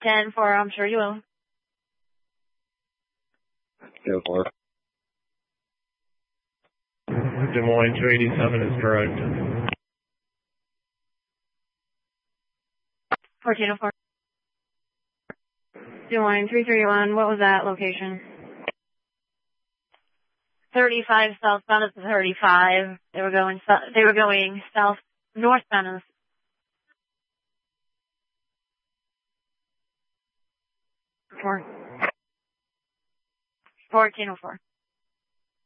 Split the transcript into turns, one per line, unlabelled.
10-4, I'm sure you will.
Go for it.
Des Moines 287 is correct.
1404. Des Moines 331, what was that location? 35 southbound is 35. They were going south northbound. 1404.